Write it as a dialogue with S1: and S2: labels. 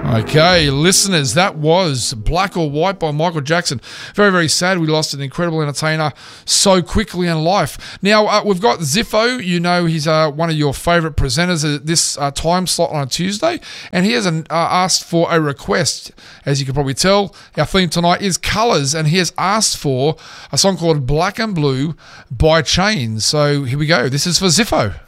S1: Okay, listeners, that was Black or White by Michael Jackson. Very, very sad we lost an incredible entertainer so quickly in life. Now, we've got Ziffo. You know he's one of your favourite presenters at this time slot on a Tuesday, and he has asked for a request. As you can probably tell, our theme tonight is colours, and he has asked for a song called Black and Blue by Chains. So here we go. This is for Ziffo.